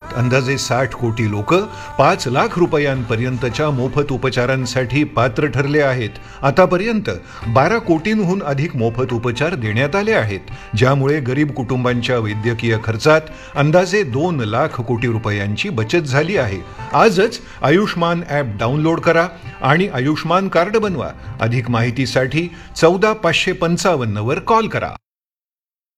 देशात अंदाजे 60 कोटी लोक 5 लाख रुपयांपर्यंतच्या मोफत उपचारांसाठी पात्र ठरले आहेत. आतापर्यंत 12 कोटींहून अधिक मोफत उपचार देण्यात आले आहेत, ज्यामुळे गरीब कुटुंबांच्या वैद्यकीय खर्चात अंदाजे 2 लाख कोटी रुपयांची बचत झाली आहे. आजच आयुष्मान ॲप डाउनलोड करा आणि आयुष्मान कार्ड बनवा. अधिक माहितीसाठी 14 555 वर कॉल करा.